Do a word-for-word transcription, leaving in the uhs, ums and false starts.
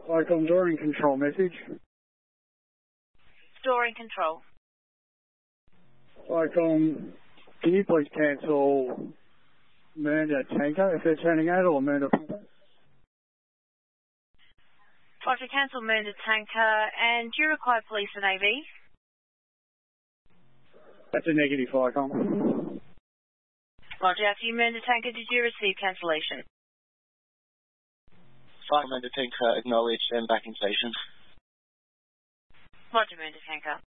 Vicom Dooring Control message. Dooring Control. Vicom, can you please cancel Mernda Tanker if they're turning out, or Mernda Pumper? Roger, cancel Mernda Tanker. And do you require police and A V? That's a negative, Vicom. Roger, after you Mernda Tanker, did you receive cancellation? Vicom Mernda Tanker, acknowledged and back in station. Roger, Mernda Tanker.